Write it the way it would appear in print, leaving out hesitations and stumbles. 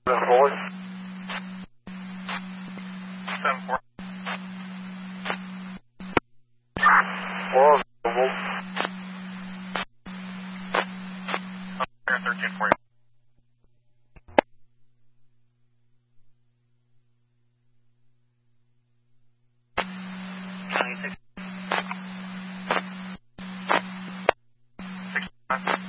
Forward. 7-4. 4 available. 13 for you. County 6. 6.